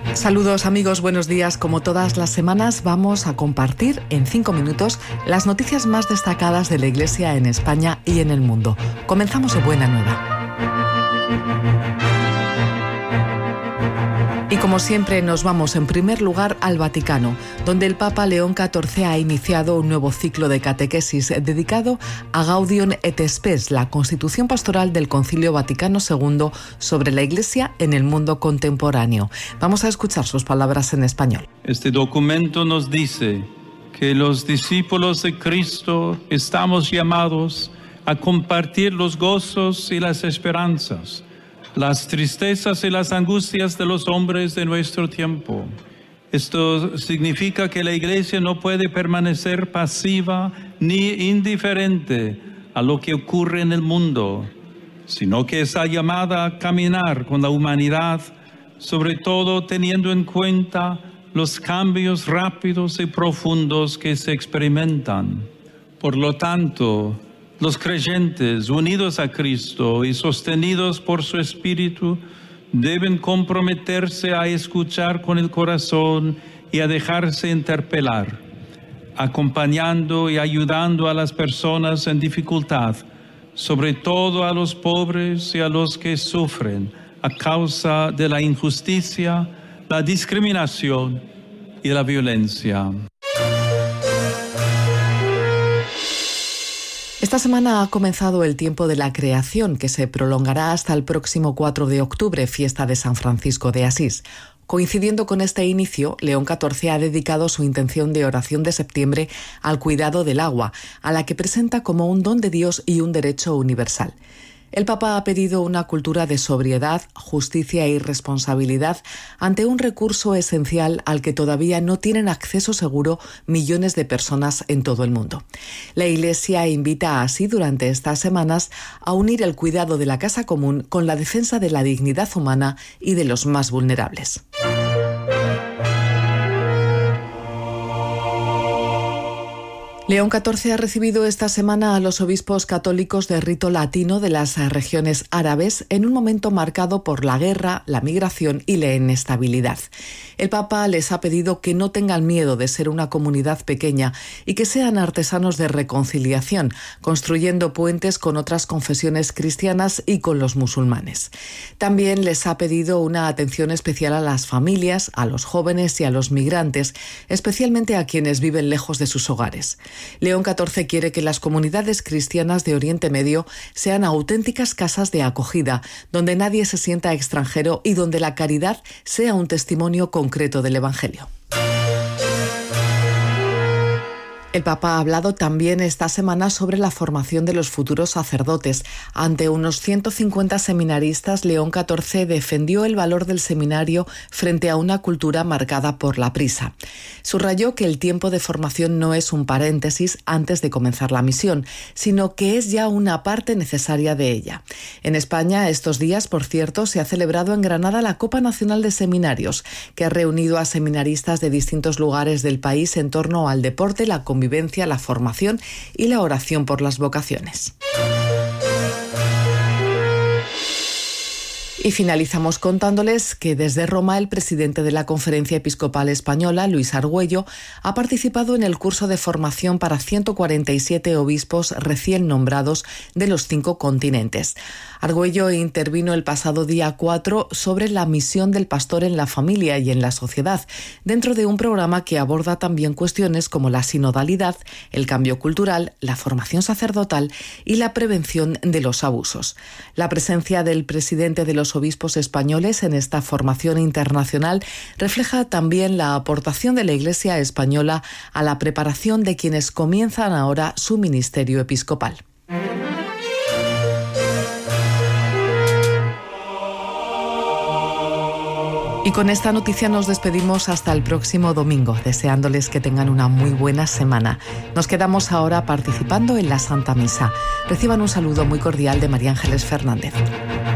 Saludos amigos, buenos días. Como todas las semanas vamos a compartir en 5 minutos las noticias más destacadas de la Iglesia en España y en el mundo. Comenzamos de buena nueva. Y como siempre nos vamos en primer lugar al Vaticano, donde el Papa León XIV ha iniciado un nuevo ciclo de catequesis dedicado a Gaudium et Spes, la constitución pastoral del Concilio Vaticano II sobre la Iglesia en el mundo contemporáneo. Vamos a escuchar sus palabras en español. Este documento nos dice que los discípulos de Cristo estamos llamados a compartir los gozos y las esperanzas, las tristezas y las angustias de los hombres de nuestro tiempo. Esto significa que la Iglesia no puede permanecer pasiva ni indiferente a lo que ocurre en el mundo, sino que está llamada a caminar con la humanidad, sobre todo teniendo en cuenta los cambios rápidos y profundos que se experimentan. Por lo tanto, los creyentes unidos a Cristo y sostenidos por su Espíritu deben comprometerse a escuchar con el corazón y a dejarse interpelar, acompañando y ayudando a las personas en dificultad, sobre todo a los pobres y a los que sufren a causa de la injusticia, la discriminación y la violencia. Esta semana ha comenzado el tiempo de la creación, que se prolongará hasta el próximo 4 de octubre, fiesta de San Francisco de Asís. Coincidiendo con este inicio, León XIV ha dedicado su intención de oración de septiembre al cuidado del agua, a la que presenta como un don de Dios y un derecho universal. El Papa ha pedido una cultura de sobriedad, justicia y responsabilidad ante un recurso esencial al que todavía no tienen acceso seguro millones de personas en todo el mundo. La Iglesia invita así durante estas semanas a unir el cuidado de la casa común con la defensa de la dignidad humana y de los más vulnerables. León XIV ha recibido esta semana a los obispos católicos de rito latino de las regiones árabes en un momento marcado por la guerra, la migración y la inestabilidad. El Papa les ha pedido que no tengan miedo de ser una comunidad pequeña y que sean artesanos de reconciliación, construyendo puentes con otras confesiones cristianas y con los musulmanes. También les ha pedido una atención especial a las familias, a los jóvenes y a los migrantes, especialmente a quienes viven lejos de sus hogares. León XIV quiere que las comunidades cristianas de Oriente Medio sean auténticas casas de acogida, donde nadie se sienta extranjero y donde la caridad sea un testimonio concreto del Evangelio. El Papa ha hablado también esta semana sobre la formación de los futuros sacerdotes. Ante unos 150 seminaristas, León XIV defendió el valor del seminario frente a una cultura marcada por la prisa. Subrayó que el tiempo de formación no es un paréntesis antes de comenzar la misión, sino que es ya una parte necesaria de ella. En España, estos días, por cierto, se ha celebrado en Granada la Copa Nacional de Seminarios, que ha reunido a seminaristas de distintos lugares del país en torno al deporte, la convivencia, la formación y la oración por las vocaciones. Y finalizamos contándoles que desde Roma el presidente de la Conferencia Episcopal Española, Luis Argüello, ha participado en el curso de formación para 147 obispos recién nombrados de los 5 continentes. Argüello intervino el pasado día 4 sobre la misión del pastor en la familia y en la sociedad, dentro de un programa que aborda también cuestiones como la sinodalidad, el cambio cultural, la formación sacerdotal y la prevención de los abusos. La presencia del presidente de los obispos españoles en esta formación internacional refleja también la aportación de la Iglesia española a la preparación de quienes comienzan ahora su ministerio episcopal. Y con esta noticia nos despedimos hasta el próximo domingo, deseándoles que tengan una muy buena semana. Nos quedamos ahora participando en la Santa Misa. Reciban un saludo muy cordial de María Ángeles Fernández.